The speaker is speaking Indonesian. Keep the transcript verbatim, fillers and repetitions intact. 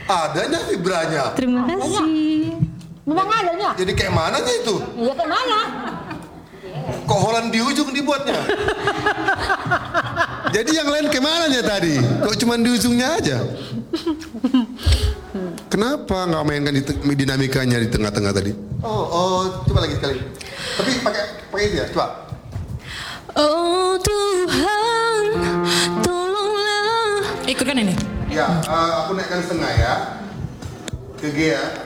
Adanya vibranya. Terima kasih. Memang adanya. Jadi kayak mananya itu? Iya kayak mana? Kok Holland di ujung dibuatnya? Jadi yang lain kemananya tadi? Kok cuma di ujungnya aja? Kenapa nggak mainkan di dinamikanya di tengah-tengah tadi? Oh, oh, coba lagi sekali. Tapi pakai pakai itu ya, coba. Oh Tuhan, tolonglah. Ikutkan ini. Ya, uh, aku naikkan setengah ya. Ke G ya.